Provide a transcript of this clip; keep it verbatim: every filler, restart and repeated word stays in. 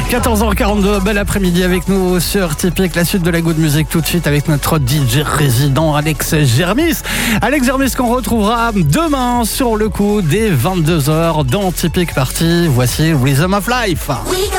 quatorze heures quarante-deux, bel après-midi avec nous sur Typique. La suite de la Good Music tout de suite avec notre D J résident Alex Germis. Alex Germis qu'on retrouvera demain sur le coup dès vingt-deux heures dans Typique Party. Voici Rhythm of Life.